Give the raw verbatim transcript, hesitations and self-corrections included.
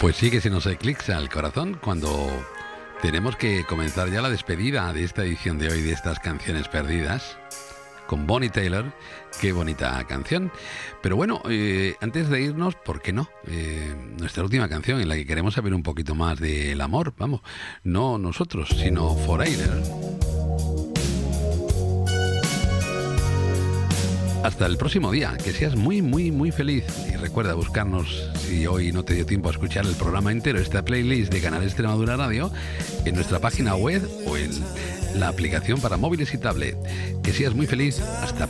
Pues sí que se nos eclipsa el corazón cuando tenemos que comenzar ya la despedida de esta edición de hoy de estas canciones perdidas con Bonnie Tyler. Qué bonita canción. Pero bueno, eh, antes de irnos, ¿por qué no? Eh, nuestra última canción en la que queremos saber un poquito más del amor, vamos, no nosotros, sino Foreigner. Hasta el próximo día, que seas muy, muy, muy feliz. Y recuerda buscarnos, si hoy no te dio tiempo a escuchar el programa entero, esta playlist de Canal Extremadura Radio, en nuestra página web o en la aplicación para móviles y tablet. Que seas muy feliz. Hasta